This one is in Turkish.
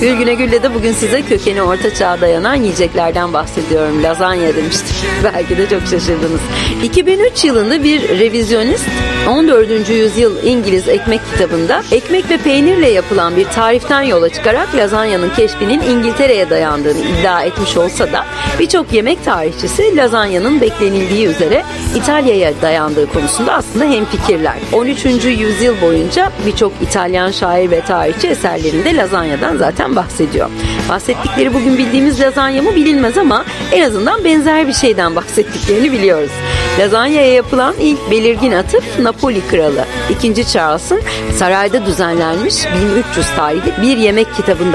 Gül Güne Gül'le de bugün size kökeni Orta Çağ'a dayanan yiyeceklerden bahsediyorum. Lazanya demiştim. Belki de çok şaşırdınız. 2003 yılında bir revizyonist 14. yüzyıl İngiliz ekmek kitabında ekmek ve peynirle yapılan bir tariften yola çıkarak lazanyanın keşfinin İngiltere'ye dayandığını iddia etmiş olsa da birçok yemek tarihçisi lazanyanın beklenildiği üzere İtalya'ya dayandığı konusunda aslında hemfikirler. 13. yüzyıl boyunca birçok İtalyan şair ve tarihçi eserlerinde lazanyadan zaten bahsediyor. Bahsettikleri bugün bildiğimiz lazanya mı bilinmez ama en azından benzer bir şeyden bahsettiklerini biliyoruz. Lazanyaya yapılan ilk belirgin atıf Napoli Kralı II. Charles'ın sarayda düzenlenmiş 1300 tarihli bir yemek kitabında